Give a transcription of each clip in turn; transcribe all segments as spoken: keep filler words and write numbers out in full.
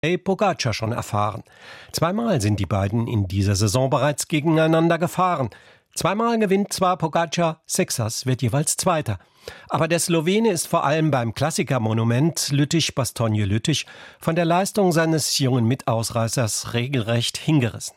Pogacar schon erfahren. Zweimal sind die beiden in dieser Saison bereits gegeneinander gefahren. Zweimal gewinnt zwar Pogacar, Sexas wird jeweils Zweiter. Aber der Slowene ist vor allem beim Klassikermonument Lüttich-Bastogne-Lüttich von der Leistung seines jungen Mitausreißers regelrecht hingerissen.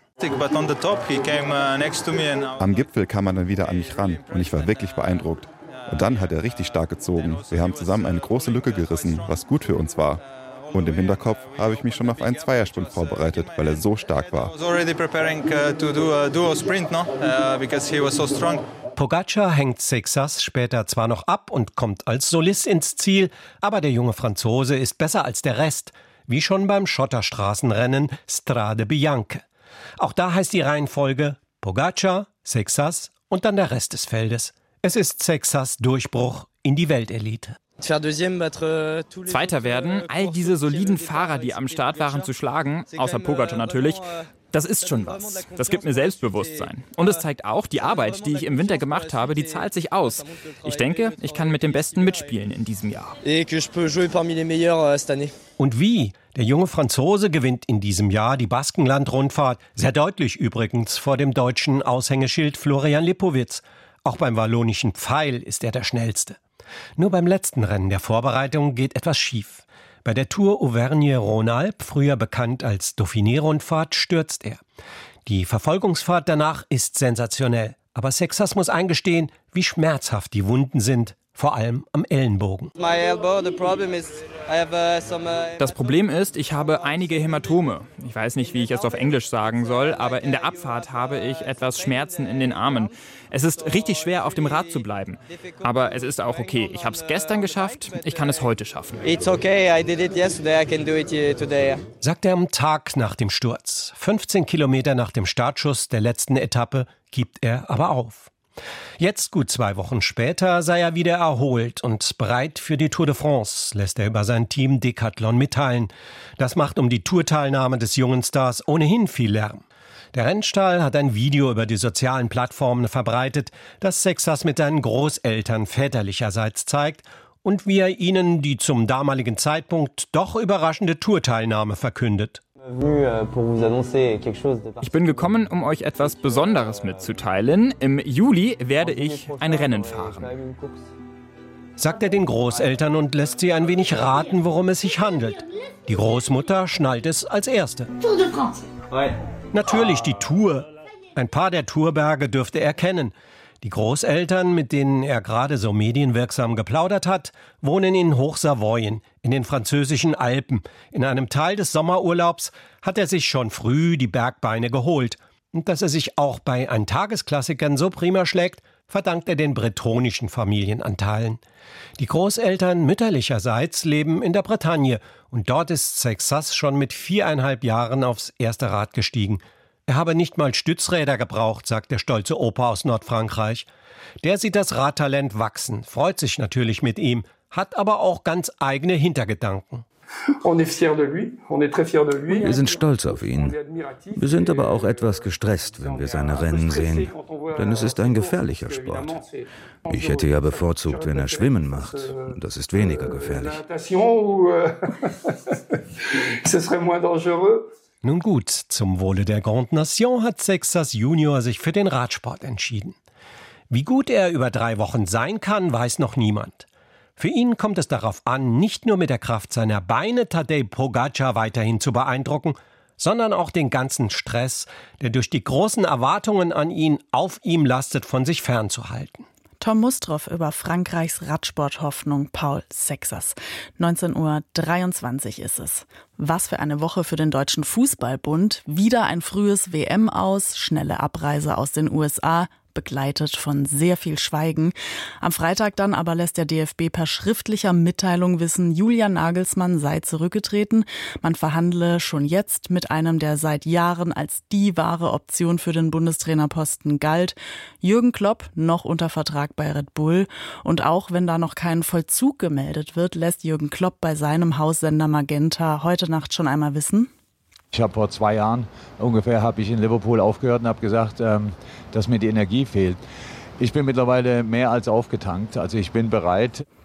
Am Gipfel kam man dann wieder an mich ran und ich war wirklich beeindruckt. Und dann hat er richtig stark gezogen. Wir haben zusammen eine große Lücke gerissen, was gut für uns war. Und im Hinterkopf habe ich mich schon auf einen Zweiersprint vorbereitet, weil er so stark war. Pogacar hängt Sexas später zwar noch ab und kommt als Solist ins Ziel, aber der junge Franzose ist besser als der Rest, wie schon beim Schotterstraßenrennen Strade Bianche. Auch da heißt die Reihenfolge Pogacar, Sexas und dann der Rest des Feldes. Es ist Sexas Durchbruch in die Weltelite. Zweiter werden, all diese soliden Fahrer, die am Start waren, zu schlagen, außer Pogacar natürlich, das ist schon was. Das gibt mir Selbstbewusstsein. Und es zeigt auch, die Arbeit, die ich im Winter gemacht habe, die zahlt sich aus. Ich denke, ich kann mit dem Besten mitspielen in diesem Jahr. Und wie? Der junge Franzose gewinnt in diesem Jahr die Baskenland-Rundfahrt, sehr deutlich übrigens vor dem deutschen Aushängeschild Florian Lipowitz. Auch beim wallonischen Pfeil ist er der Schnellste. Nur beim letzten Rennen der Vorbereitung geht etwas schief. Bei der Tour Auvergne-Rhône-Alpes, früher bekannt als Dauphiné-Rundfahrt, stürzt er. Die Verfolgungsfahrt danach ist sensationell. Aber Sexas muss eingestehen, wie schmerzhaft die Wunden sind, vor allem am Ellenbogen. Das Problem ist, ich habe einige Hämatome. Ich weiß nicht, wie ich es auf Englisch sagen soll, aber in der Abfahrt habe ich etwas Schmerzen in den Armen. Es ist richtig schwer, auf dem Rad zu bleiben. Aber es ist auch okay. Ich habe es gestern geschafft, ich kann es heute schaffen. Sagt er am Tag nach dem Sturz. fünfzehn Kilometer nach dem Startschuss der letzten Etappe gibt er aber auf. Jetzt, gut zwei Wochen später, sei er wieder erholt und bereit für die Tour de France, lässt er über sein Team Decathlon mitteilen. Das macht um die Tourteilnahme des jungen Stars ohnehin viel Lärm. Der Rennstall hat ein Video über die sozialen Plattformen verbreitet, das Sexas mit seinen Großeltern väterlicherseits zeigt und wie er ihnen die zum damaligen Zeitpunkt doch überraschende Tourteilnahme verkündet. Ich bin gekommen, um euch etwas Besonderes mitzuteilen. Im Juli werde ich ein Rennen fahren. Sagt er den Großeltern und lässt sie ein wenig raten, worum es sich handelt. Die Großmutter schnallt es als Erste. Natürlich die Tour. Ein paar der Tourberge dürfte er kennen. Die Großeltern, mit denen er gerade so medienwirksam geplaudert hat, wohnen in Hochsavoyen, in den französischen Alpen. In einem Teil des Sommerurlaubs hat er sich schon früh die Bergbeine geholt. Und dass er sich auch bei Eintagesklassikern so prima schlägt, verdankt er den bretonischen Familienanteilen. Die Großeltern mütterlicherseits leben in der Bretagne und dort ist Sexas schon mit viereinhalb Jahren aufs erste Rad gestiegen. Er habe nicht mal Stützräder gebraucht, sagt der stolze Opa aus Nordfrankreich. Der sieht das Radtalent wachsen, freut sich natürlich mit ihm, hat aber auch ganz eigene Hintergedanken. Wir sind stolz auf ihn. Wir sind aber auch etwas gestresst, wenn wir seine Rennen sehen, denn es ist ein gefährlicher Sport. Ich hätte ja bevorzugt, wenn er Schwimmen macht. Das ist weniger gefährlich. Nun gut, zum Wohle der Grande Nation hat Sexas Junior sich für den Radsport entschieden. Wie gut er über drei Wochen sein kann, weiß noch niemand. Für ihn kommt es darauf an, nicht nur mit der Kraft seiner Beine Tadej Pogacar weiterhin zu beeindrucken, sondern auch den ganzen Stress, der durch die großen Erwartungen an ihn auf ihm lastet, von sich fernzuhalten. Tom Mustroff über Frankreichs Radsporthoffnung Paul Sexas. neunzehn Uhr dreiundzwanzig ist es. Was für eine Woche für den Deutschen Fußballbund. Wieder ein frühes W M-Aus, schnelle Abreise aus den U S A, begleitet von sehr viel Schweigen. Am Freitag dann aber lässt der D F B per schriftlicher Mitteilung wissen, Julian Nagelsmann sei zurückgetreten. Man verhandle schon jetzt mit einem, der seit Jahren als die wahre Option für den Bundestrainerposten galt. Jürgen Klopp noch unter Vertrag bei Red Bull. Und auch wenn da noch kein Vollzug gemeldet wird, lässt Jürgen Klopp bei seinem Haussender Magenta heute Nacht schon einmal wissen: Ich habe vor zwei Jahren ungefähr habe ich in Liverpool aufgehört und habe gesagt, ähm, dass mir die Energie fehlt. Ich bin mittlerweile mehr als aufgetankt, also ich bin bereit.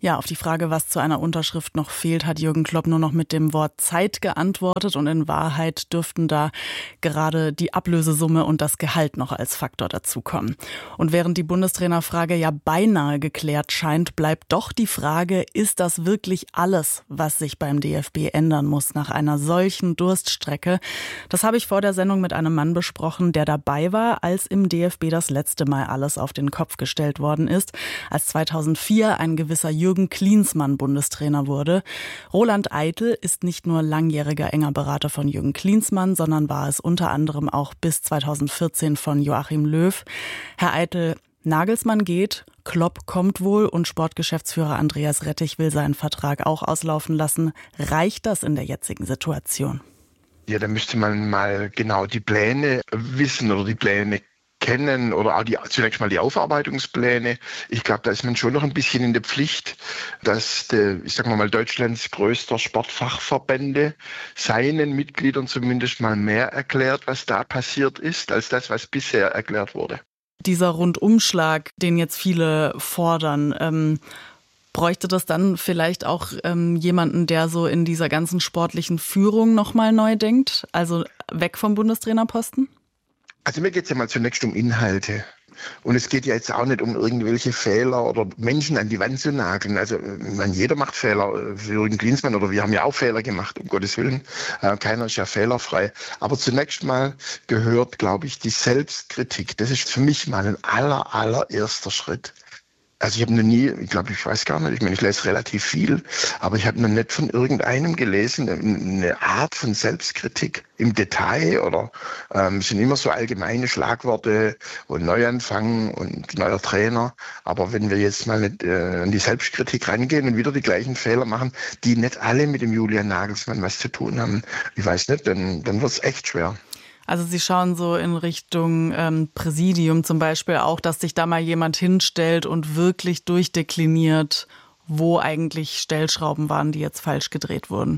Ja, auf die Frage, was zu einer Unterschrift noch fehlt, hat Jürgen Klopp nur noch mit dem Wort Zeit geantwortet. Und in Wahrheit dürften da gerade die Ablösesumme und das Gehalt noch als Faktor dazukommen. Und während die Bundestrainerfrage ja beinahe geklärt scheint, bleibt doch die Frage, ist das wirklich alles, was sich beim D F B ändern muss nach einer solchen Durststrecke? Das habe ich vor der Sendung mit einem Mann besprochen, der dabei war, als im D F B das letzte Mal alles auf den Kopf gestellt worden ist, als zweitausendvier ein gewisser Jürgen Klinsmann Bundestrainer wurde. Roland Eitel ist nicht nur langjähriger enger Berater von Jürgen Klinsmann, sondern war es unter anderem auch bis zweitausendvierzehn von Joachim Löw. Herr Eitel, Nagelsmann geht, Klopp kommt wohl und Sportgeschäftsführer Andreas Rettich will seinen Vertrag auch auslaufen lassen. Reicht das in der jetzigen Situation? Ja, da müsste man mal genau die Pläne wissen oder die Pläne kennen oder auch die, zunächst mal die Aufarbeitungspläne. Ich glaube, da ist man schon noch ein bisschen in der Pflicht, dass der, ich sag mal, Deutschlands größter Sportfachverbände seinen Mitgliedern zumindest mal mehr erklärt, was da passiert ist, als das, was bisher erklärt wurde. Dieser Rundumschlag, den jetzt viele fordern, ähm, bräuchte das dann vielleicht auch ähm, jemanden, der so in dieser ganzen sportlichen Führung nochmal neu denkt? Also weg vom Bundestrainerposten? Also mir geht es ja mal zunächst um Inhalte. Und es geht ja jetzt auch nicht um irgendwelche Fehler oder Menschen an die Wand zu nageln. Also ich meine, jeder macht Fehler. Für Jürgen Klinsmann oder wir haben ja auch Fehler gemacht, um Gottes Willen. Äh, keiner ist ja fehlerfrei. Aber zunächst mal gehört, glaube ich, die Selbstkritik. Das ist für mich mal ein aller, allererster Schritt. Also ich habe noch nie, ich glaube, ich weiß gar nicht, ich meine, ich lese relativ viel, aber ich habe noch nicht von irgendeinem gelesen, eine Art von Selbstkritik im Detail oder ähm, es sind immer so allgemeine Schlagworte und Neuanfang und neuer Trainer. Aber wenn wir jetzt mal nicht, äh, an die Selbstkritik rangehen und wieder die gleichen Fehler machen, die nicht alle mit dem Julian Nagelsmann was zu tun haben, ich weiß nicht, dann, dann wird es echt schwer. Also Sie schauen so in Richtung ähm, Präsidium zum Beispiel auch, dass sich da mal jemand hinstellt und wirklich durchdekliniert, wo eigentlich Stellschrauben waren, die jetzt falsch gedreht wurden.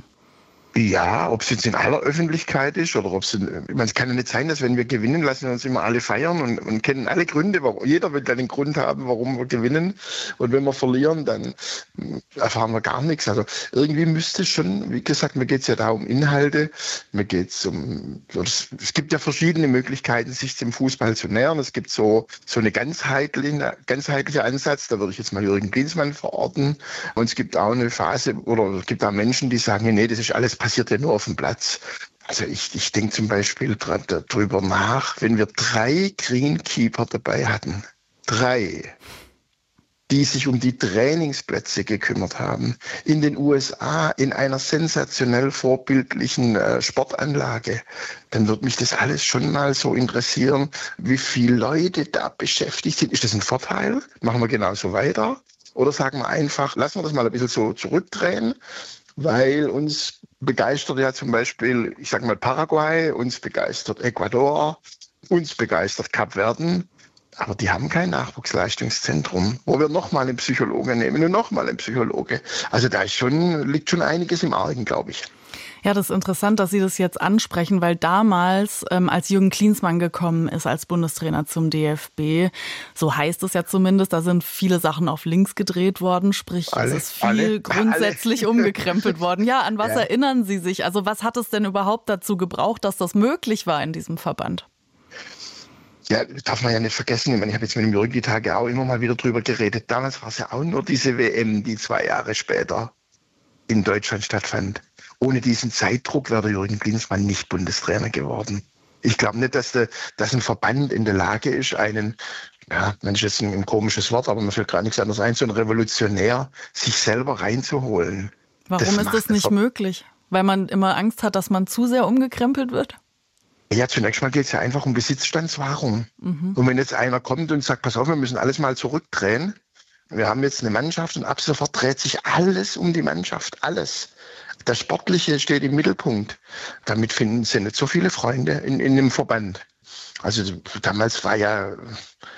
Ja, ob es jetzt in aller Öffentlichkeit ist oder ob es, ich meine, es kann ja nicht sein, dass wenn wir gewinnen, lassen wir uns immer alle feiern und, und kennen alle Gründe, warum, jeder will dann einen Grund haben, warum wir gewinnen und wenn wir verlieren, dann erfahren wir gar nichts. Also irgendwie müsste es schon, wie gesagt, mir geht es ja da um Inhalte, mir geht es um, es, es gibt ja verschiedene Möglichkeiten, sich dem Fußball zu nähern. Es gibt so, so eine ganzheitliche, ganzheitliche Ansatz, da würde ich jetzt mal Jürgen Klinsmann verorten und es gibt auch eine Phase oder es gibt auch Menschen, die sagen, nee, das ist alles passiert ja nur auf dem Platz. Also ich, ich denke zum Beispiel darüber nach, wenn wir drei Greenkeeper dabei hatten, drei, die sich um die Trainingsplätze gekümmert haben, in den U S A in einer sensationell vorbildlichen äh, Sportanlage, dann würde mich das alles schon mal so interessieren, wie viele Leute da beschäftigt sind. Ist das ein Vorteil? Machen wir genauso weiter? Oder sagen wir einfach, lassen wir das mal ein bisschen so zurückdrehen, weil uns begeistert ja zum Beispiel, ich sage mal Paraguay, uns begeistert Ecuador, uns begeistert Kapverden, aber die haben kein Nachwuchsleistungszentrum, wo wir nochmal einen Psychologe nehmen und nochmal einen Psychologe. Also da ist schon, liegt schon einiges im Argen, glaube ich. Ja, das ist interessant, dass Sie das jetzt ansprechen, weil damals, ähm, als Jürgen Klinsmann gekommen ist als Bundestrainer zum D F B, so heißt es ja zumindest, da sind viele Sachen auf links gedreht worden, sprich alle, es ist viel alle, grundsätzlich alle. umgekrempelt worden. Ja, an was ja. erinnern Sie sich? Also was hat es denn überhaupt dazu gebraucht, dass das möglich war in diesem Verband? Ja, darf man ja nicht vergessen. Ich meine, ich habe jetzt mit dem Jürgen die Tage auch immer mal wieder drüber geredet. Damals war es ja auch nur diese W M, die zwei Jahre später in Deutschland stattfand. Ohne diesen Zeitdruck wäre der Jürgen Klinsmann nicht Bundestrainer geworden. Ich glaube nicht, dass, der, dass ein Verband in der Lage ist, einen, ja, das ist jetzt ein, ein komisches Wort, aber mir fällt gerade nichts anderes ein, so ein Revolutionär sich selber reinzuholen. Warum das ist das nicht möglich? Weil man immer Angst hat, dass man zu sehr umgekrempelt wird? Ja, zunächst mal geht es ja einfach um Besitzstandswahrung. Mhm. Und wenn jetzt einer kommt und sagt, pass auf, wir müssen alles mal zurückdrehen, wir haben jetzt eine Mannschaft und ab sofort dreht sich alles um die Mannschaft, alles. Das Sportliche steht im Mittelpunkt. Damit finden sie nicht so viele Freunde in, in dem Verband. Also damals war ja äh,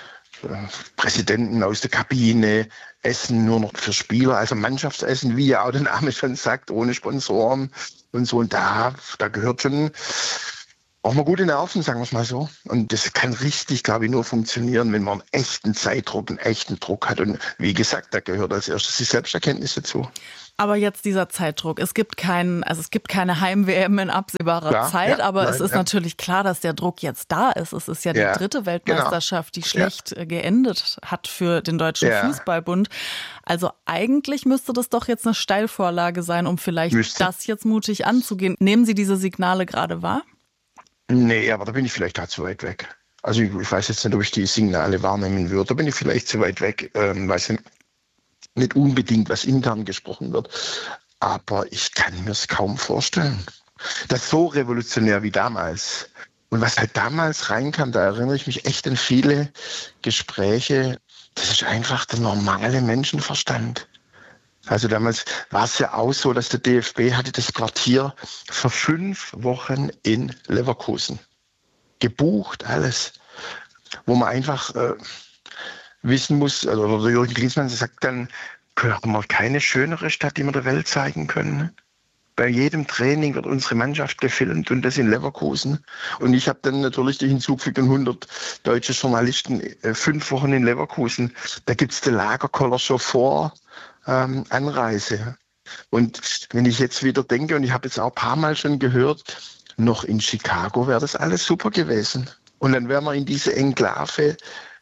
Präsidenten aus der Kabine, Essen nur noch für Spieler, also Mannschaftsessen, wie ja auch der Name schon sagt, ohne Sponsoren und so. Und da, da gehört schon Auch mal gute Nerven, sagen wir es mal so. Und das kann richtig, glaube ich, nur funktionieren, wenn man einen echten Zeitdruck, einen echten Druck hat. Und wie gesagt, da gehört als erstes die Selbsterkenntnis dazu. Aber jetzt dieser Zeitdruck. Es gibt keinen, also es gibt keine Heim-W M in absehbarer Ja, Zeit, ja, aber nein, es ist ja. natürlich klar, dass der Druck jetzt da ist. Es ist ja die Ja, dritte Weltmeisterschaft, die schlecht Ja. geendet hat für den Deutschen Ja. Fußballbund. Also eigentlich müsste das doch jetzt eine Steilvorlage sein, um vielleicht Müsste. das jetzt mutig anzugehen. Nehmen Sie diese Signale gerade wahr? Nee, aber da bin ich vielleicht halt zu weit weg. Also ich, ich weiß jetzt nicht, ob ich die Signale wahrnehmen würde. Da bin ich vielleicht zu weit weg. Ähm, weiß nicht, nicht unbedingt, was intern gesprochen wird. Aber ich kann mir es kaum vorstellen. Das ist so revolutionär wie damals. Und was halt damals reinkam, da erinnere ich mich echt an viele Gespräche. Das ist einfach der normale Menschenverstand. Also damals war es ja auch so, dass der D F B hatte das Quartier für fünf Wochen in Leverkusen. Gebucht, alles. Wo man einfach äh, wissen muss, also der Jürgen Klinsmann sagt dann, haben wir keine schönere Stadt, die wir der Welt zeigen können. Bei jedem Training wird unsere Mannschaft gefilmt und das in Leverkusen. Und ich habe dann natürlich die hinzugefügten hundert deutsche Journalisten, äh, fünf Wochen in Leverkusen. Da gibt es den Lagerkoller schon vor ähm, Anreise. Und wenn ich jetzt wieder denke, und ich habe jetzt auch ein paar Mal schon gehört, noch in Chicago wäre das alles super gewesen. Und dann wären wir in diese Enklave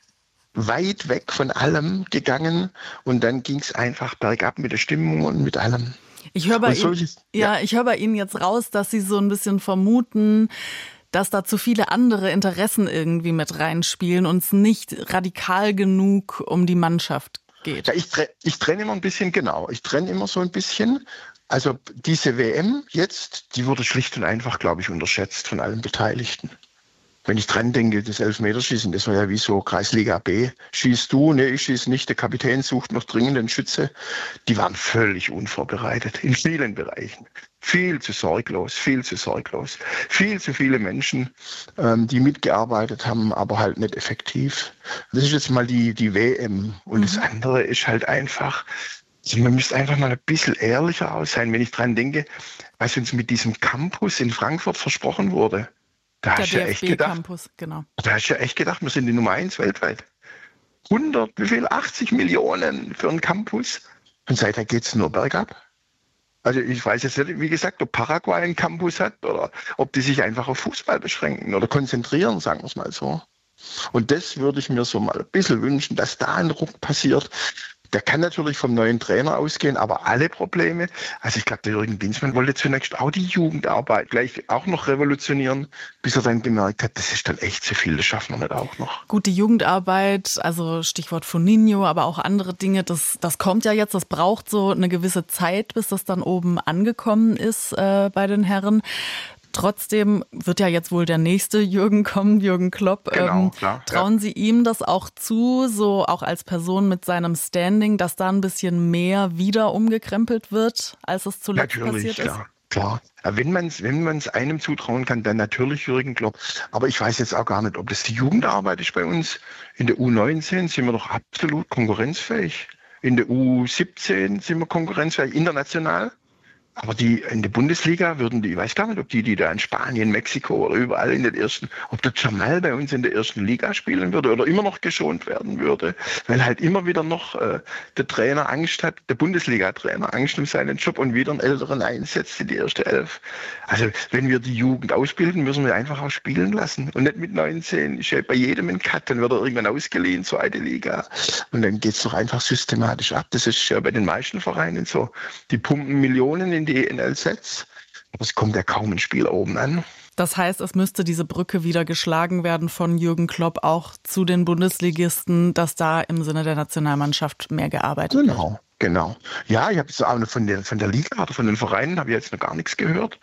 weit weg von allem gegangen und dann ging es einfach bergab mit der Stimmung und mit allem. Ich höre bei, so Ihnen, ist- ja, ja. ich höre bei Ihnen jetzt raus, dass Sie so ein bisschen vermuten, dass da zu viele andere Interessen irgendwie mit reinspielen und es nicht radikal genug um die Mannschaft geht. Ja, ich, tre- ich trenne immer ein bisschen, genau. Ich trenne immer so ein bisschen. Also diese W M jetzt, die wurde schlicht und einfach, glaube ich, unterschätzt von allen Beteiligten. Wenn ich dran denke, das Elfmeterschießen, das war ja wie so Kreisliga B. Schießt du? Nee, ich schieße nicht. Der Kapitän sucht noch dringend einen Schütze. Die waren völlig unvorbereitet in vielen Bereichen. Viel zu sorglos, viel zu sorglos. Viel zu viele Menschen, ähm, die mitgearbeitet haben, aber halt nicht effektiv. Das ist jetzt mal die, die W M. Und mhm. das andere ist halt einfach, also man müsste einfach mal ein bisschen ehrlicher aus sein, wenn ich dran denke, was uns mit diesem Campus in Frankfurt versprochen wurde. Da Der hast du ja echt gedacht, Campus, genau. da hast du ja echt gedacht, wir sind die Nummer eins weltweit. hundert, wie viel? achtzig Millionen für einen Campus. Und seitdem geht es nur bergab. Also ich weiß jetzt nicht, wie gesagt, ob Paraguay einen Campus hat oder ob die sich einfach auf Fußball beschränken oder konzentrieren, sagen wir es mal so. Und das würde ich mir so mal ein bisschen wünschen, dass da ein Ruck passiert. Der kann natürlich vom neuen Trainer ausgehen, aber alle Probleme, also ich glaube, der Jürgen Klinsmann wollte zunächst auch die Jugendarbeit gleich auch noch revolutionieren, bis er dann gemerkt hat, das ist dann echt zu viel, das schaffen wir nicht auch noch. Gut, die Jugendarbeit, also Stichwort Foninho, aber auch andere Dinge, das, das kommt ja jetzt, das braucht so eine gewisse Zeit, bis das dann oben angekommen ist äh, bei den Herren. Trotzdem wird ja jetzt wohl der nächste Jürgen kommen, Jürgen Klopp. Genau, ähm, klar, trauen ja. Sie ihm das auch zu, so auch als Person mit seinem Standing, dass da ein bisschen mehr wieder umgekrempelt wird, als es zuletzt Natürlich, passiert klar, klar. Ja, wenn man es wenn man's einem zutrauen kann, dann natürlich Jürgen Klopp. Aber ich weiß jetzt auch gar nicht, ob das die Jugendarbeit ist bei uns. In der U neunzehn sind wir doch absolut konkurrenzfähig. In der U siebzehn sind wir konkurrenzfähig, international. Aber die in der Bundesliga würden die, ich weiß gar nicht, ob die, die da in Spanien, Mexiko oder überall in den ersten, ob der Jamal bei uns in der ersten Liga spielen würde oder immer noch geschont werden würde, weil halt immer wieder noch äh, der Trainer Angst hat, der Bundesliga-Trainer Angst um seinen Job und wieder einen Älteren einsetzt in die erste Elf. Also wenn wir die Jugend ausbilden, müssen wir einfach auch spielen lassen und nicht mit neunzehn, ist ja bei jedem ein Cut, dann wird er irgendwann ausgeliehen, zweite Liga und dann geht's doch einfach systematisch ab. Das ist ja bei den meisten Vereinen so. Die pumpen Millionen in die N L Zs, aber es kommt ja kaum ein Spiel oben an. Das heißt, es müsste diese Brücke wieder geschlagen werden von Jürgen Klopp auch zu den Bundesligisten, dass da im Sinne der Nationalmannschaft mehr gearbeitet wird. Genau, genau. Ja, ich habe jetzt auch von der, von der Liga oder von den Vereinen habe ich jetzt noch gar nichts gehört.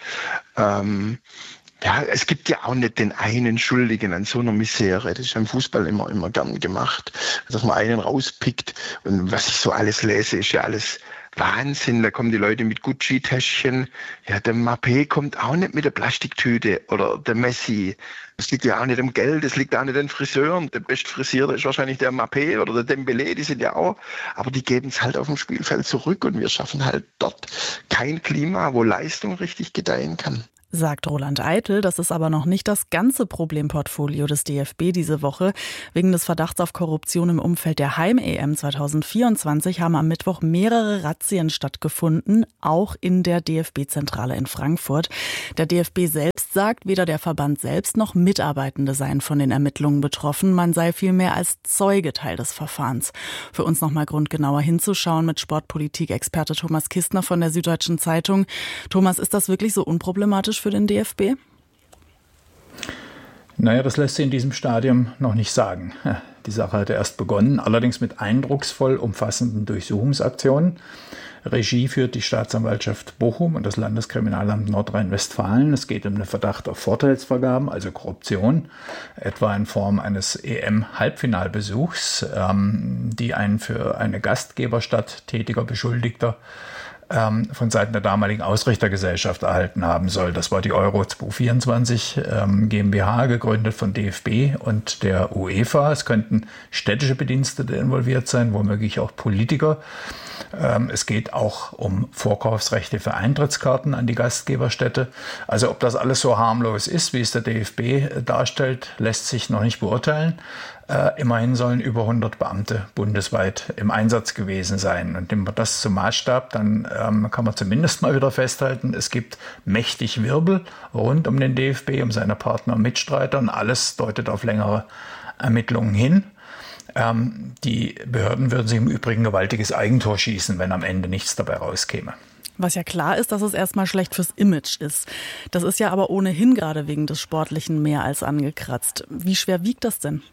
Ähm, ja, es gibt ja auch nicht den einen Schuldigen an so einer Misere. Das ist im Fußball immer, immer gern gemacht, dass man einen rauspickt. Und was ich so alles lese, ist ja alles Wahnsinn, da kommen die Leute mit Gucci-Täschchen. Ja, der Mbappé kommt auch nicht mit der Plastiktüte oder der Messi. Das liegt ja auch nicht am Geld, das liegt auch nicht an Friseuren. Der bestfrisierte ist wahrscheinlich der Mbappé oder der Dembélé, die sind ja auch. Aber die geben es halt auf dem Spielfeld zurück und wir schaffen halt dort kein Klima, wo Leistung richtig gedeihen kann. Sagt Roland Eitel. Das ist aber noch nicht das ganze Problemportfolio des D F B diese Woche. Wegen des Verdachts auf Korruption im Umfeld der Heim-E M zwanzig vierundzwanzig haben am Mittwoch mehrere Razzien stattgefunden, auch in der D F B-Zentrale in Frankfurt. Der D F B selbst sagt, weder der Verband selbst noch Mitarbeitende seien von den Ermittlungen betroffen. Man sei vielmehr als Zeuge Teil des Verfahrens. Für uns noch mal grundgenauer hinzuschauen mit Sportpolitik-Experte Thomas Kistner von der Süddeutschen Zeitung. Thomas, ist das wirklich so unproblematisch für den D F B? Naja, das lässt sich in diesem Stadium noch nicht sagen. Die Sache hatte erst begonnen, allerdings mit eindrucksvoll umfassenden Durchsuchungsaktionen. Regie führt die Staatsanwaltschaft Bochum und das Landeskriminalamt Nordrhein-Westfalen. Es geht um den Verdacht auf Vorteilsvergaben, also Korruption, etwa in Form eines E M-Halbfinalbesuchs, ähm, die ein für eine Gastgeberstadt tätiger Beschuldigter ähm, von Seiten der damaligen Ausrichtergesellschaft erhalten haben soll. Das war die Euro zweitausendvierundzwanzig ähm, GmbH, gegründet von D F B und der UEFA. Es könnten städtische Bedienstete involviert sein, womöglich auch Politiker. Es geht auch um Vorkaufsrechte für Eintrittskarten an die Gastgeberstätte. Also ob das alles so harmlos ist, wie es der D F B darstellt, lässt sich noch nicht beurteilen. Äh, immerhin sollen über hundert Beamte bundesweit im Einsatz gewesen sein. Und nimmt man das zum Maßstab, dann ähm, kann man zumindest mal wieder festhalten, es gibt mächtig Wirbel rund um den D F B, um seine Partner und Mitstreiter. Und alles deutet auf längere Ermittlungen hin. Ähm, die Behörden würden sich im Übrigen gewaltiges Eigentor schießen, wenn am Ende nichts dabei rauskäme. Was ja klar ist, dass es erstmal schlecht fürs Image ist. Das ist ja aber ohnehin gerade wegen des Sportlichen mehr als angekratzt. Wie schwer wiegt das denn?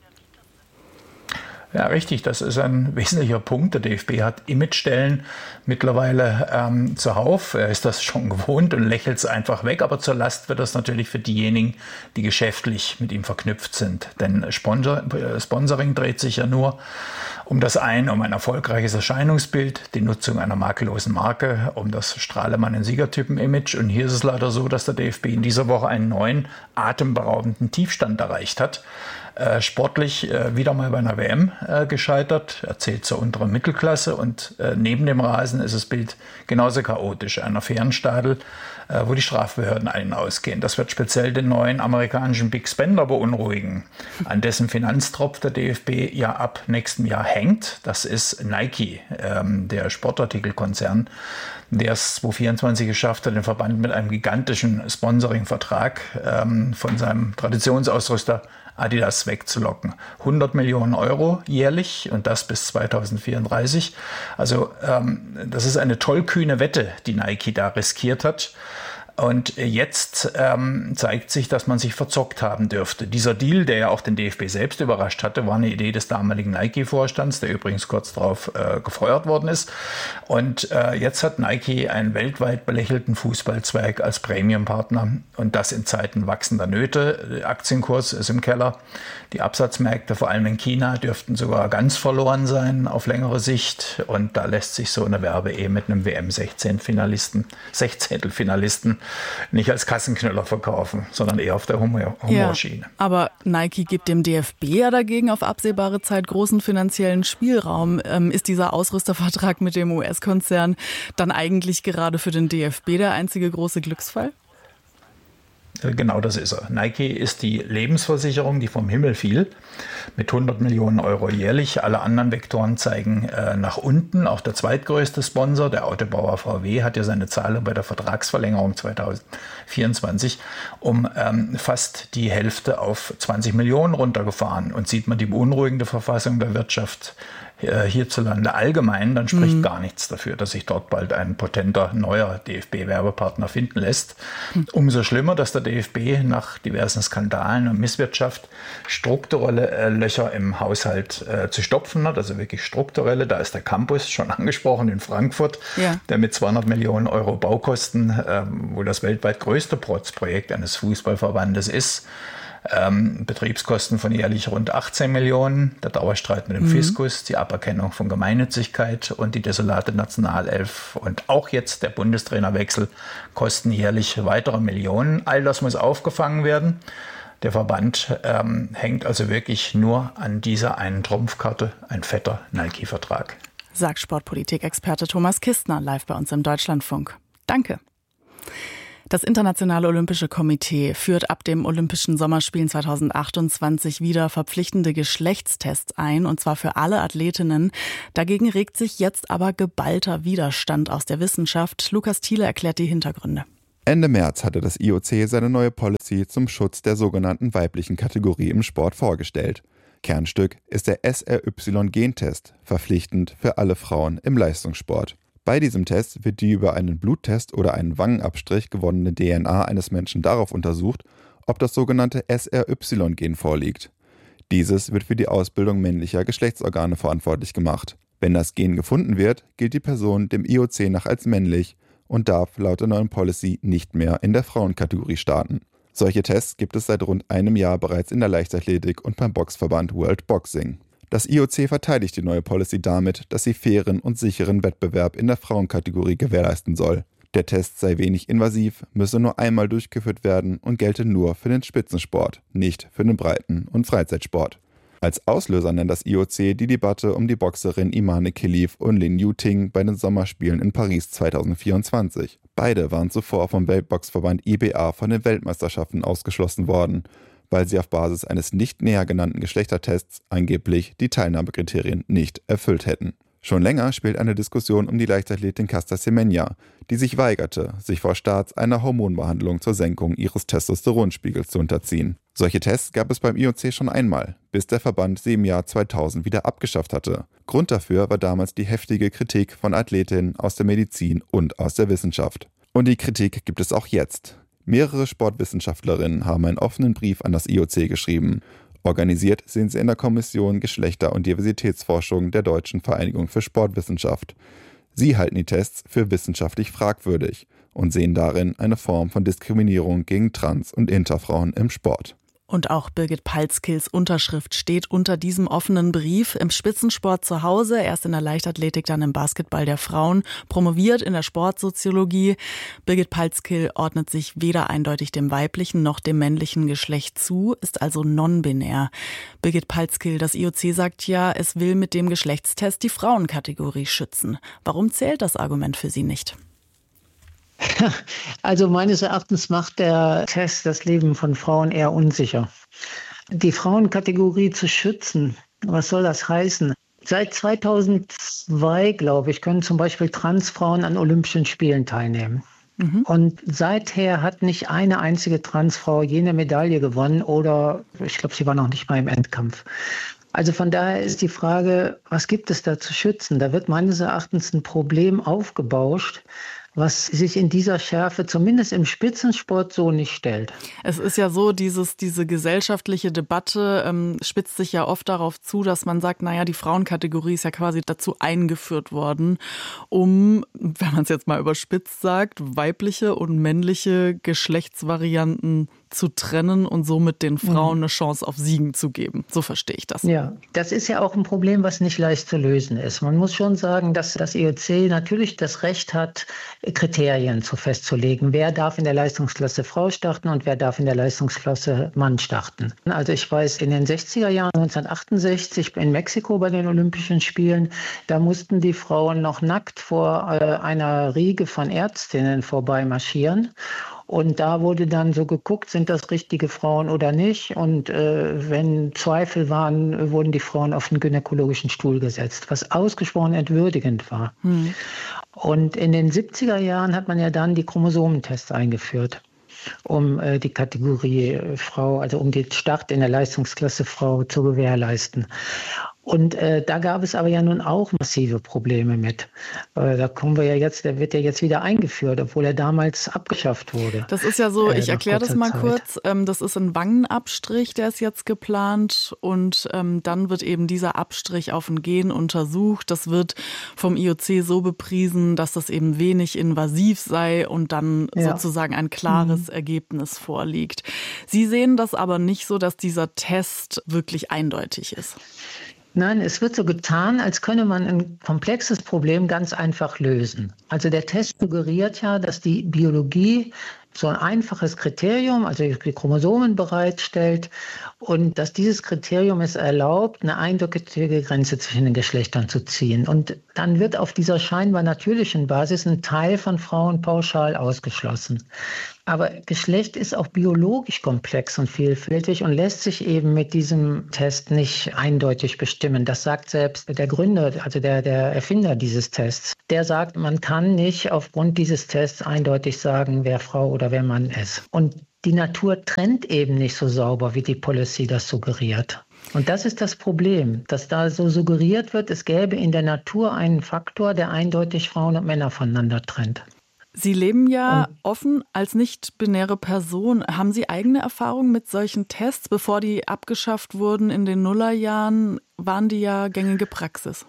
Ja, richtig, das ist ein wesentlicher Punkt. Der D F B hat Imagestellen mittlerweile ähm, zuhauf. Er ist das schon gewohnt und lächelt es einfach weg. Aber zur Last wird das natürlich für diejenigen, die geschäftlich mit ihm verknüpft sind. Denn Sponsor, äh, Sponsoring dreht sich ja nur um das eine, um ein erfolgreiches Erscheinungsbild, die Nutzung einer makellosen Marke, um das Strahlemann-in-Siegertypen-Image. Und hier ist es leider so, dass der D F B in dieser Woche einen neuen, atemberaubenden Tiefstand erreicht hat. Äh, sportlich äh, wieder mal bei einer W M äh, gescheitert. Er zählt zur unteren Mittelklasse und äh, neben dem Rasen ist das Bild genauso chaotisch. Ein Affärenstadel, äh, wo die Strafbehörden ein- und ausgehen. Das wird speziell den neuen amerikanischen Big Spender beunruhigen, an dessen Finanztropf der D F B ja ab nächstem Jahr hängt. Das ist Nike, ähm, der Sportartikelkonzern, der es zweitausendvierundzwanzig geschafft hat, den Verband mit einem gigantischen Sponsoring-Vertrag ähm, von seinem Traditionsausrüster Adidas wegzulocken. hundert Millionen Euro jährlich und das bis zweitausendvierunddreißig. Also ähm, das ist eine tollkühne Wette, die Nike da riskiert hat. Und jetzt ähm, zeigt sich, dass man sich verzockt haben dürfte. Dieser Deal, der ja auch den D F B selbst überrascht hatte, war eine Idee des damaligen Nike-Vorstands, der übrigens kurz darauf äh, gefeuert worden ist. Und äh, jetzt hat Nike einen weltweit belächelten Fußballzweig als Premium-Partner und das in Zeiten wachsender Nöte. Der Aktienkurs ist im Keller. Die Absatzmärkte, vor allem in China, dürften sogar ganz verloren sein auf längere Sicht. Und da lässt sich so eine Werbe-Ehe mit einem W M-Sechzehntelfinalisten Sechzehntelfinalisten nicht als Kassenknüller verkaufen, sondern eher auf der Humor- Humorschiene. Ja, aber Nike gibt dem D F B ja dagegen auf absehbare Zeit großen finanziellen Spielraum. Ähm, ist dieser Ausrüstervertrag mit dem U S-Konzern dann eigentlich gerade für den D F B der einzige große Glücksfall? Genau das ist er. Nike ist die Lebensversicherung, die vom Himmel fiel, mit hundert Millionen Euro jährlich. Alle anderen Vektoren zeigen äh, nach unten. Auch der zweitgrößte Sponsor, der Autobauer V W, hat ja seine Zahlung bei der Vertragsverlängerung zweitausendvierundzwanzig um ähm, fast die Hälfte auf zwanzig Millionen runtergefahren. Und sieht man die beunruhigende Verfassung der Wirtschaft äh, hierzulande allgemein, dann spricht mhm. gar nichts dafür, dass sich dort bald ein potenter neuer D F B-Werbepartner finden lässt. Mhm. Umso schlimmer, dass der D F B nach diversen Skandalen und Misswirtschaft strukturelle äh, Löcher im Haushalt äh, zu stopfen hat, also wirklich strukturelle. Da ist der Campus schon angesprochen in Frankfurt, ja. der mit zweihundert Millionen Euro Baukosten, äh, wo das weltweit größte Protzprojekt eines Fußballverbandes ist, Ähm, Betriebskosten von jährlich rund achtzehn Millionen, der Dauerstreit mit dem mhm. Fiskus, die Aberkennung von Gemeinnützigkeit und die desolate Nationalelf und auch jetzt der Bundestrainerwechsel kosten jährlich weitere Millionen. All das muss aufgefangen werden. Der Verband ähm, hängt also wirklich nur an dieser einen Trumpfkarte, ein fetter Nike-Vertrag. Sagt Sportpolitik-Experte Thomas Kistner live bei uns im Deutschlandfunk. Danke. Das Internationale Olympische Komitee führt ab dem Olympischen Sommerspielen zweitausendachtundzwanzig wieder verpflichtende Geschlechtstests ein, und zwar für alle Athletinnen. Dagegen regt sich jetzt aber geballter Widerstand aus der Wissenschaft. Lukas Thiele erklärt die Hintergründe. Ende März hatte das I O C seine neue Policy zum Schutz der sogenannten weiblichen Kategorie im Sport vorgestellt. Kernstück ist der S R Y-Gentest, verpflichtend für alle Frauen im Leistungssport. Bei diesem Test wird die über einen Bluttest oder einen Wangenabstrich gewonnene D N A eines Menschen darauf untersucht, ob das sogenannte S R Y-Gen vorliegt. Dieses wird für die Ausbildung männlicher Geschlechtsorgane verantwortlich gemacht. Wenn das Gen gefunden wird, gilt die Person dem I O C nach als männlich und darf laut der neuen Policy nicht mehr in der Frauenkategorie starten. Solche Tests gibt es seit rund einem Jahr bereits in der Leichtathletik und beim Boxverband World Boxing. Das I O C verteidigt die neue Policy damit, dass sie fairen und sicheren Wettbewerb in der Frauenkategorie gewährleisten soll. Der Test sei wenig invasiv, müsse nur einmal durchgeführt werden und gelte nur für den Spitzensport, nicht für den Breiten- und Freizeitsport. Als Auslöser nennt das I O C die Debatte um die Boxerin Imane Khelif und Lin Yuting bei den Sommerspielen in Paris zweitausendvierundzwanzig. Beide waren zuvor vom Weltboxverband I B A von den Weltmeisterschaften ausgeschlossen worden, weil sie auf Basis eines nicht näher genannten Geschlechtertests angeblich die Teilnahmekriterien nicht erfüllt hätten. Schon länger spielt eine Diskussion um die Leichtathletin Caster Semenya, die sich weigerte, sich vor Start einer Hormonbehandlung zur Senkung ihres Testosteronspiegels zu unterziehen. Solche Tests gab es beim I O C schon einmal, bis der Verband sie im Jahr zweitausend wieder abgeschafft hatte. Grund dafür war damals die heftige Kritik von Athletinnen aus der Medizin und aus der Wissenschaft. Und die Kritik gibt es auch jetzt. Mehrere Sportwissenschaftlerinnen haben einen offenen Brief an das I O C geschrieben. Organisiert sind sie in der Kommission Geschlechter- und Diversitätsforschung der Deutschen Vereinigung für Sportwissenschaft. Sie halten die Tests für wissenschaftlich fragwürdig und sehen darin eine Form von Diskriminierung gegen Trans- und Interfrauen im Sport. Und auch Birgit Palzkils Unterschrift steht unter diesem offenen Brief. Im Spitzensport zu Hause, erst in der Leichtathletik, dann im Basketball der Frauen, promoviert in der Sportsoziologie. Birgit Palzkil ordnet sich weder eindeutig dem weiblichen noch dem männlichen Geschlecht zu, ist also non-binär. Birgit Palzkil, das I O C sagt ja, es will mit dem Geschlechtstest die Frauenkategorie schützen. Warum zählt das Argument für Sie nicht? Also meines Erachtens macht der Test das Leben von Frauen eher unsicher. Die Frauenkategorie zu schützen, was soll das heißen? Seit zweitausendzwei, glaube ich, können zum Beispiel Transfrauen an Olympischen Spielen teilnehmen. Mhm. Und seither hat nicht eine einzige Transfrau jene Medaille gewonnen oder ich glaube, sie war noch nicht mal im Endkampf. Also von daher ist die Frage, was gibt es da zu schützen? Da wird meines Erachtens ein Problem aufgebauscht, was sich in dieser Schärfe zumindest im Spitzensport so nicht stellt. Es ist ja so, dieses, diese gesellschaftliche Debatte ähm, spitzt sich ja oft darauf zu, dass man sagt, naja, die Frauenkategorie ist ja quasi dazu eingeführt worden, um, wenn man es jetzt mal überspitzt sagt, weibliche und männliche Geschlechtsvarianten zu trennen und somit den Frauen eine Chance auf Siegen zu geben. So verstehe ich das. Ja, das ist ja auch ein Problem, was nicht leicht zu lösen ist. Man muss schon sagen, dass das I O C natürlich das Recht hat, Kriterien zu festzulegen. Wer darf in der Leistungsklasse Frau starten und wer darf in der Leistungsklasse Mann starten. Also ich weiß, in den sechziger Jahren, neunzehnhundertachtundsechzig in Mexiko bei den Olympischen Spielen, da mussten die Frauen noch nackt vor äh, einer Riege von Ärztinnen vorbei marschieren. Und da wurde dann so geguckt, sind das richtige Frauen oder nicht. Und äh, wenn Zweifel waren, wurden die Frauen auf den gynäkologischen Stuhl gesetzt, was ausgesprochen entwürdigend war. Hm. Und in den siebziger Jahren hat man ja dann die Chromosomentests eingeführt, um äh, die Kategorie Frau, also um den Start in der Leistungsklasse Frau zu gewährleisten. Und äh, da gab es aber ja nun auch massive Probleme mit. Äh, da kommen wir ja jetzt, der wird ja jetzt wieder eingeführt, obwohl er damals abgeschafft wurde. Das ist ja so, ich äh, erkläre das mal Zeit. kurz. Ähm, das ist ein Wangenabstrich, der ist jetzt geplant und ähm, dann wird eben dieser Abstrich auf ein Gen untersucht. Das wird vom I O C so bepriesen, dass das eben wenig invasiv sei und dann ja. sozusagen ein klares mhm. Ergebnis vorliegt. Sie sehen das aber nicht so, dass dieser Test wirklich eindeutig ist. Nein, es wird so getan, als könne man ein komplexes Problem ganz einfach lösen. Also der Test suggeriert ja, dass die Biologie so ein einfaches Kriterium, also die Chromosomen bereitstellt und dass dieses Kriterium es erlaubt, eine eindeutige Grenze zwischen den Geschlechtern zu ziehen. Und dann wird auf dieser scheinbar natürlichen Basis ein Teil von Frauen pauschal ausgeschlossen. Aber Geschlecht ist auch biologisch komplex und vielfältig und lässt sich eben mit diesem Test nicht eindeutig bestimmen. Das sagt selbst der Gründer, also der, der Erfinder dieses Tests. Der sagt, man kann nicht aufgrund dieses Tests eindeutig sagen, wer Frau oder wer Mann ist. Und die Natur trennt eben nicht so sauber, wie die Policy das suggeriert. Und das ist das Problem, dass da so suggeriert wird, es gäbe in der Natur einen Faktor, der eindeutig Frauen und Männer voneinander trennt. Sie leben ja Und offen als nicht-binäre Person. Haben Sie eigene Erfahrungen mit solchen Tests? Bevor die abgeschafft wurden in den Nullerjahren, waren die ja gängige Praxis.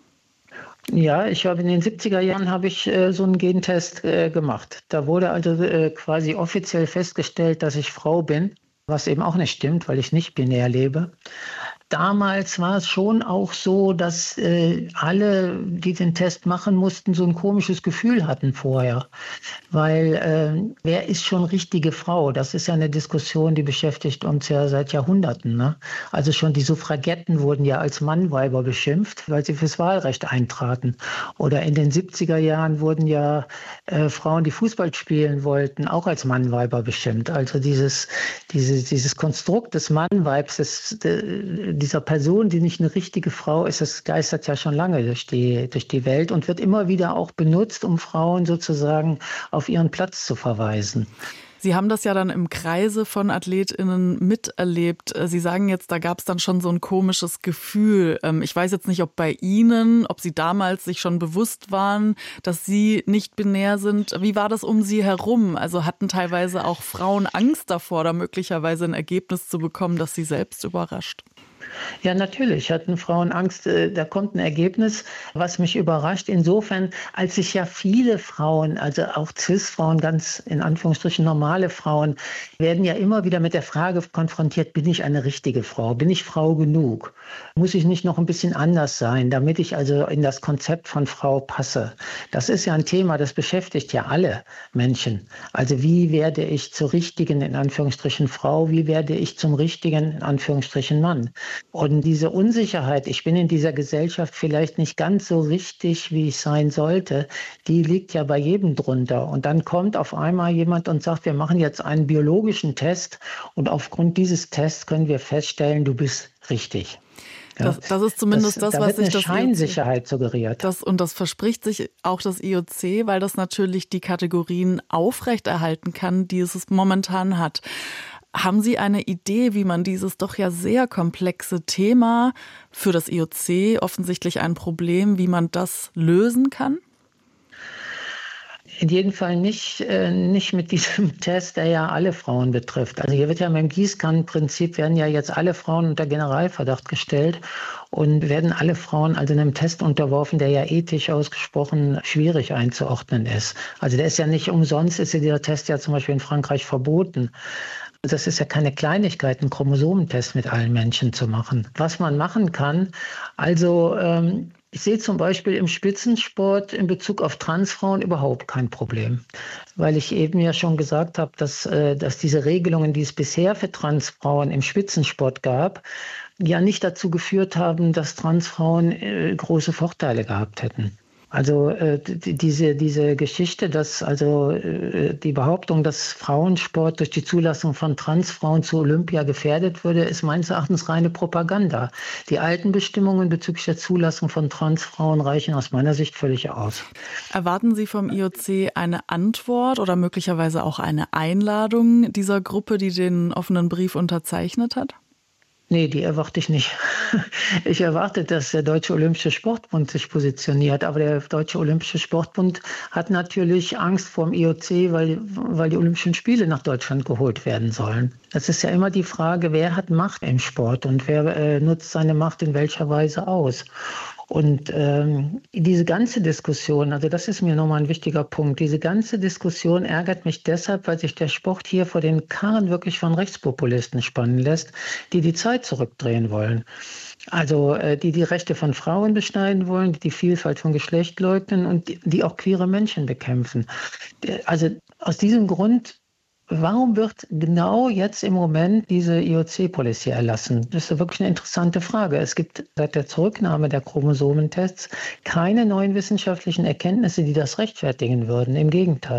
ja, ich habe in den siebziger Jahren habe ich äh, so einen Gentest äh, gemacht. Da wurde also äh, quasi offiziell festgestellt, dass ich Frau bin, was eben auch nicht stimmt, weil ich nicht binär lebe. Damals war es schon auch so, dass äh, alle, die den Test machen mussten, so ein komisches Gefühl hatten vorher. Weil äh, wer ist schon richtige Frau? Das ist ja eine Diskussion, die beschäftigt uns ja seit Jahrhunderten. Ne? Also schon die Suffragetten wurden ja als Mannweiber beschimpft, weil sie fürs Wahlrecht eintraten. Oder in den siebziger Jahren wurden ja äh, Frauen, die Fußball spielen wollten, auch als Mannweiber beschimpft. Also dieses, dieses, dieses Konstrukt des Mannweibs, des, de, dieser Person, die nicht eine richtige Frau ist, das geistert ja schon lange durch die, durch die Welt und wird immer wieder auch benutzt, um Frauen sozusagen auf ihren Platz zu verweisen. Sie haben das ja dann im Kreise von AthletInnen miterlebt. Sie sagen jetzt, da gab es dann schon so ein komisches Gefühl. Ich weiß jetzt nicht, ob bei Ihnen, ob Sie damals sich schon bewusst waren, dass Sie nicht binär sind. Wie war das um Sie herum? Also hatten teilweise auch Frauen Angst davor, da möglicherweise ein Ergebnis zu bekommen, das Sie selbst überrascht? Ja, natürlich hatten Frauen Angst, da kommt ein Ergebnis, was mich überrascht. Insofern, als sich ja viele Frauen, also auch Cis-Frauen, ganz in Anführungsstrichen normale Frauen, werden ja immer wieder mit der Frage konfrontiert, bin ich eine richtige Frau? Bin ich Frau genug? Muss ich nicht noch ein bisschen anders sein, damit ich also in das Konzept von Frau passe? Das ist ja ein Thema, das beschäftigt ja alle Menschen. Also wie werde ich zur richtigen, in Anführungsstrichen, Frau? Wie werde ich zum richtigen, in Anführungsstrichen, Mann? Und diese Unsicherheit, ich bin in dieser Gesellschaft vielleicht nicht ganz so richtig, wie ich sein sollte, die liegt ja bei jedem drunter. Und dann kommt auf einmal jemand und sagt, wir machen jetzt einen biologischen Test und aufgrund dieses Tests können wir feststellen, du bist richtig. Ja, das, das ist zumindest das, das was sich sich das das Scheinsicherheit I O C, suggeriert. Das, und das verspricht sich auch das I O C, weil das natürlich die Kategorien aufrechterhalten kann, die es momentan hat. Haben Sie eine Idee, wie man dieses doch ja sehr komplexe Thema für das I O C, offensichtlich ein Problem, wie man das lösen kann? In jedem Fall nicht, äh, nicht mit diesem Test, der ja alle Frauen betrifft. Also hier wird ja mit dem Gießkannenprinzip werden ja jetzt alle Frauen unter Generalverdacht gestellt und werden alle Frauen also einem Test unterworfen, der ja ethisch ausgesprochen schwierig einzuordnen ist. Also der ist ja nicht umsonst, ist ja dieser Test ja zum Beispiel in Frankreich verboten. Das ist ja keine Kleinigkeit, einen Chromosomentest mit allen Menschen zu machen. Was man machen kann, also ähm, ich sehe zum Beispiel im Spitzensport in Bezug auf Transfrauen überhaupt kein Problem. Weil ich eben ja schon gesagt habe, dass, äh, dass diese Regelungen, die es bisher für Transfrauen im Spitzensport gab, ja nicht dazu geführt haben, dass Transfrauen äh, große Vorteile gehabt hätten. Also äh, die, diese, diese Geschichte, dass also äh, die Behauptung, dass Frauensport durch die Zulassung von Transfrauen zu Olympia gefährdet würde, ist meines Erachtens reine Propaganda. Die alten Bestimmungen bezüglich der Zulassung von Transfrauen reichen aus meiner Sicht völlig aus. Erwarten Sie vom I O C eine Antwort oder möglicherweise auch eine Einladung dieser Gruppe, die den offenen Brief unterzeichnet hat? Nee, die erwarte ich nicht. Ich erwarte, dass der Deutsche Olympische Sportbund sich positioniert. Aber der Deutsche Olympische Sportbund hat natürlich Angst vor dem I O C, weil, weil die Olympischen Spiele nach Deutschland geholt werden sollen. Das ist ja immer die Frage, wer hat Macht im Sport und wer äh, nutzt seine Macht in welcher Weise aus. Und ähm, diese ganze Diskussion, also das ist mir nochmal ein wichtiger Punkt, diese ganze Diskussion ärgert mich deshalb, weil sich der Sport hier vor den Karren wirklich von Rechtspopulisten spannen lässt, die die Zeit zurückdrehen wollen. Also äh, die die Rechte von Frauen beschneiden wollen, die die Vielfalt von Geschlecht leugnen und die, die auch queere Menschen bekämpfen. Also aus diesem Grund, warum wird genau jetzt im Moment diese I O C-Policy erlassen? Das ist wirklich eine interessante Frage. Es gibt seit der Zurücknahme der Chromosomentests keine neuen wissenschaftlichen Erkenntnisse, die das rechtfertigen würden. Im Gegenteil.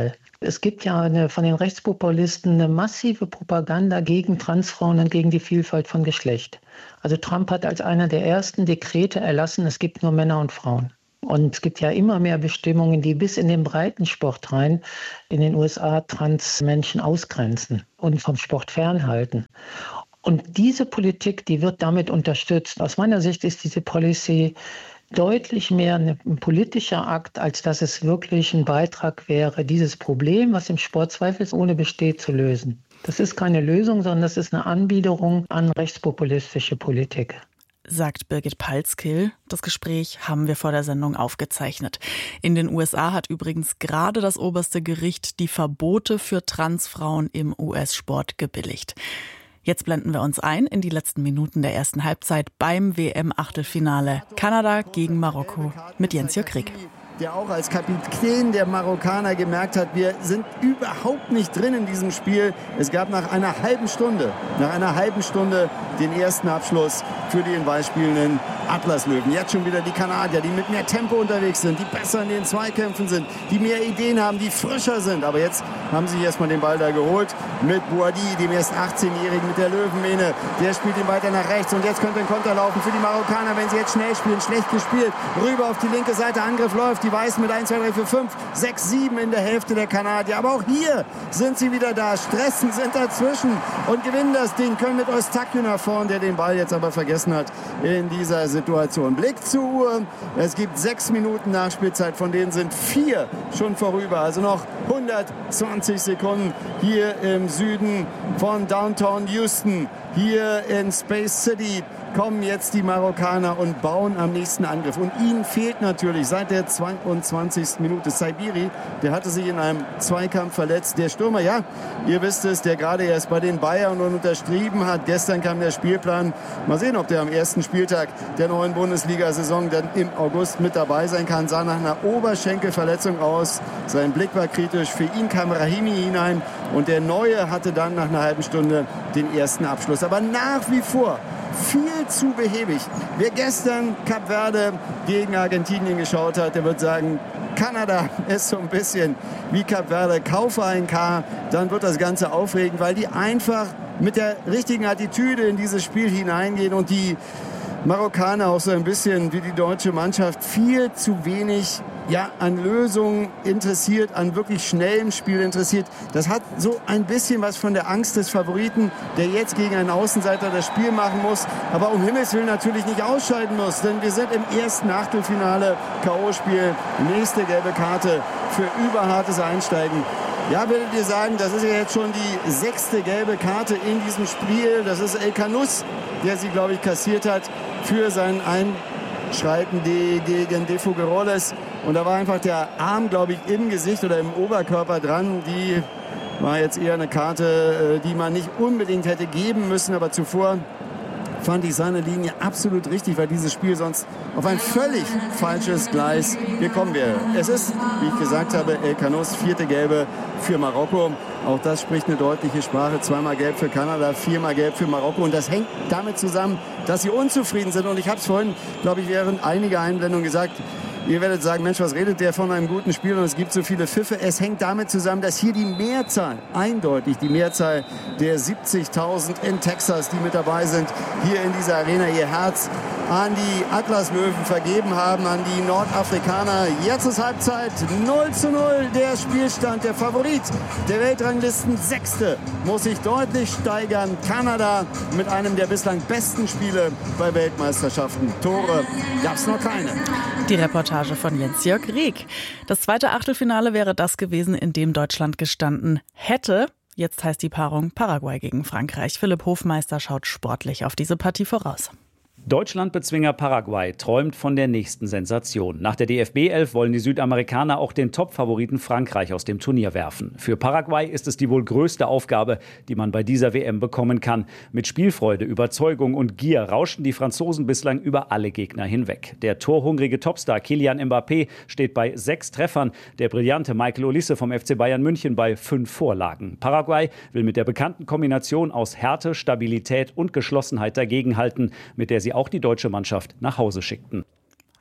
Es gibt ja eine, von den Rechtspopulisten eine massive Propaganda gegen Transfrauen und gegen die Vielfalt von Geschlecht. Also Trump hat als einer der ersten Dekrete erlassen, es gibt nur Männer und Frauen. Und es gibt ja immer mehr Bestimmungen, die bis in den Breitensport rein in den U S A Transmenschen ausgrenzen und vom Sport fernhalten. Und diese Politik, die wird damit unterstützt. Aus meiner Sicht ist diese Policy deutlich mehr ein politischer Akt, als dass es wirklich ein Beitrag wäre, dieses Problem, was im Sport zweifelsohne besteht, zu lösen. Das ist keine Lösung, sondern das ist eine Anbiederung an rechtspopulistische Politik. Sagt Birgit Palskill. Das Gespräch haben wir vor der Sendung aufgezeichnet. In den U S A hat übrigens gerade das oberste Gericht die Verbote für Transfrauen im U S-Sport gebilligt. Jetzt blenden wir uns ein in die letzten Minuten der ersten Halbzeit beim W M-Achtelfinale. Kanada gegen Marokko mit Jens-Jörg Rieck. Der auch als Kapitän der Marokkaner gemerkt hat, wir sind überhaupt nicht drin in diesem Spiel. Es gab nach einer halben Stunde, nach einer halben Stunde den ersten Abschluss für die in Weiß spielenden Atlaslöwen. Jetzt schon wieder die Kanadier, die mit mehr Tempo unterwegs sind, die besser in den Zweikämpfen sind, die mehr Ideen haben, die frischer sind. Aber jetzt haben sie erstmal den Ball da geholt mit Boadi, dem erst achtzehnjährigen mit der Löwenmähne. Der spielt ihn weiter nach rechts und jetzt könnte ein Konter laufen für die Marokkaner, wenn sie jetzt schnell spielen. Schlecht gespielt, rüber auf die linke Seite, Angriff läuft. Die Weißen mit eins, zwei, drei, vier, fünf, sechs, sieben in der Hälfte der Kanadier. Aber auch hier sind sie wieder da. Stressen sind dazwischen und gewinnen das Ding. Können mit Eustakio nach vorn, der den Ball jetzt aber vergessen hat in dieser Situation. Blick zur Uhr. Es gibt sechs Minuten Nachspielzeit, von denen sind vier schon vorüber. Also noch hundertzwanzig Sekunden hier im Süden von Downtown Houston. Hier in Space City kommen jetzt die Marokkaner und bauen am nächsten Angriff. Und ihnen fehlt natürlich seit der zweiundzwanzigsten Minute Saibiri. Der hatte sich in einem Zweikampf verletzt. Der Stürmer, ja, ihr wisst es, der gerade erst bei den Bayern unterschrieben hat. Gestern kam der Spielplan. Mal sehen, ob der am ersten Spieltag der neuen Bundesliga-Saison dann im August mit dabei sein kann. Sah nach einer Oberschenkelverletzung aus. Sein Blick war kritisch. Für ihn kam Rahimi hinein. Und der Neue hatte dann nach einer halben Stunde den ersten Abschluss. Aber nach wie vor viel zu behäbig. Wer gestern Kap Verde gegen Argentinien geschaut hat, der wird sagen, Kanada ist so ein bisschen wie Kap Verde. Kaufe ein K, dann wird das Ganze aufregend, weil die einfach mit der richtigen Attitüde in dieses Spiel hineingehen und die Marokkaner auch so ein bisschen wie die deutsche Mannschaft viel zu wenig ja, an Lösungen interessiert, an wirklich schnellem Spiel interessiert. Das hat so ein bisschen was von der Angst des Favoriten, der jetzt gegen einen Außenseiter das Spiel machen muss, aber um Himmels Willen natürlich nicht ausscheiden muss, denn wir sind im ersten Achtelfinale, K O-Spiel, nächste gelbe Karte für überhartes Einsteigen. Ja, würdet ihr sagen, das ist ja jetzt schon die sechste gelbe Karte in diesem Spiel. Das ist El Canus, der sie, glaube ich, kassiert hat für sein Einschreiten gegen De Figueroles. Und da war einfach der Arm, glaube ich, im Gesicht oder im Oberkörper dran. Die war jetzt eher eine Karte, die man nicht unbedingt hätte geben müssen. Aber zuvor fand ich seine Linie absolut richtig, weil dieses Spiel sonst auf ein völlig falsches Gleis gekommen wäre. Es ist, wie ich gesagt habe, El Canus, vierte Gelbe für Marokko. Auch das spricht eine deutliche Sprache. Zweimal gelb für Kanada, viermal gelb für Marokko. Und das hängt damit zusammen, dass sie unzufrieden sind. Und ich habe es vorhin, glaube ich, während einiger Einblendungen gesagt, ihr werdet sagen, Mensch, was redet der von einem guten Spiel und es gibt so viele Pfiffe. Es hängt damit zusammen, dass hier die Mehrzahl, eindeutig die Mehrzahl der siebzigtausend in Texas, die mit dabei sind, hier in dieser Arena ihr Herz an die Atlaslöwen vergeben haben, an die Nordafrikaner. Jetzt ist Halbzeit, null zu null der Spielstand. Der Favorit der Weltranglisten Sechste muss sich deutlich steigern. Kanada mit einem der bislang besten Spiele bei Weltmeisterschaften. Tore gab es noch keine. Die Reportage von Jens-Jörg Rieck. Das zweite Achtelfinale wäre das gewesen, in dem Deutschland gestanden hätte. Jetzt heißt die Paarung Paraguay gegen Frankreich. Philipp Hofmeister schaut sportlich auf diese Partie voraus. Deutschland-Bezwinger Paraguay träumt von der nächsten Sensation. Nach der D F B elf wollen die Südamerikaner auch den Top-Favoriten Frankreich aus dem Turnier werfen. Für Paraguay ist es die wohl größte Aufgabe, die man bei dieser W M bekommen kann. Mit Spielfreude, Überzeugung und Gier rauschen die Franzosen bislang über alle Gegner hinweg. Der torhungrige Topstar Kylian Mbappé steht bei sechs Treffern, der brillante Michael Olise vom F C Bayern München bei fünf Vorlagen. Paraguay will mit der bekannten Kombination aus Härte, Stabilität und Geschlossenheit dagegenhalten, mit der sie auch die deutsche Mannschaft nach Hause schickten.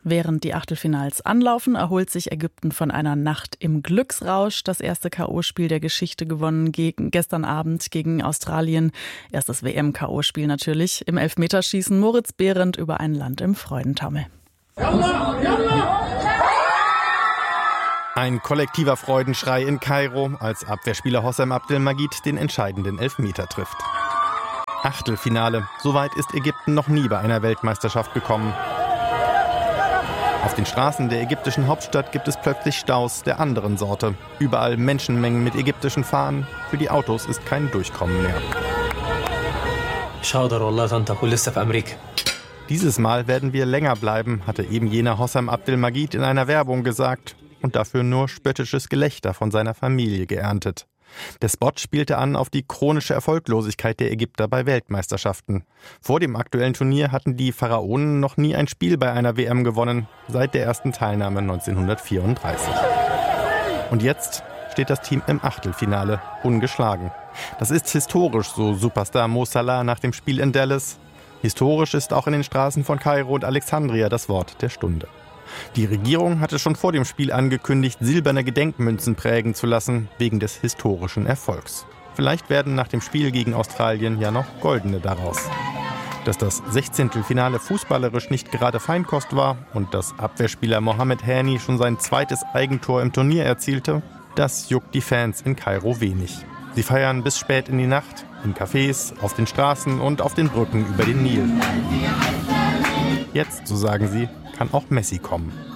Während die Achtelfinals anlaufen, erholt sich Ägypten von einer Nacht im Glücksrausch. Das erste K O-Spiel der Geschichte gewonnen gegen, gestern Abend gegen Australien. Erstes W M-K O-Spiel natürlich. Im Elfmeterschießen Moritz Behrendt über ein Land im Freudentaumel. Yalla, yalla! Ein kollektiver Freudenschrei in Kairo, als Abwehrspieler Hossam Abdelmajid den entscheidenden Elfmeter trifft. Achtelfinale. So weit ist Ägypten noch nie bei einer Weltmeisterschaft gekommen. Auf den Straßen der ägyptischen Hauptstadt gibt es plötzlich Staus der anderen Sorte. Überall Menschenmengen mit ägyptischen Fahnen. Für die Autos ist kein Durchkommen mehr. Dieses Mal werden wir länger bleiben, hatte eben jener Hossam Abdelmajid in einer Werbung gesagt und dafür nur spöttisches Gelächter von seiner Familie geerntet. Der Spot spielte an auf die chronische Erfolglosigkeit der Ägypter bei Weltmeisterschaften. Vor dem aktuellen Turnier hatten die Pharaonen noch nie ein Spiel bei einer W M gewonnen, seit der ersten Teilnahme neunzehnhundertvierunddreißig. Und jetzt steht das Team im Achtelfinale, ungeschlagen. Das ist historisch, so Superstar Mo Salah nach dem Spiel in Dallas. Historisch ist auch in den Straßen von Kairo und Alexandria das Wort der Stunde. Die Regierung hatte schon vor dem Spiel angekündigt, silberne Gedenkmünzen prägen zu lassen, wegen des historischen Erfolgs. Vielleicht werden nach dem Spiel gegen Australien ja noch goldene daraus. Dass das Sechzehntelfinale fußballerisch nicht gerade Feinkost war und dass Abwehrspieler Mohamed Hani schon sein zweites Eigentor im Turnier erzielte, das juckt die Fans in Kairo wenig. Sie feiern bis spät in die Nacht, in Cafés, auf den Straßen und auf den Brücken über den Nil. Jetzt, so sagen sie, kann auch Messi kommen.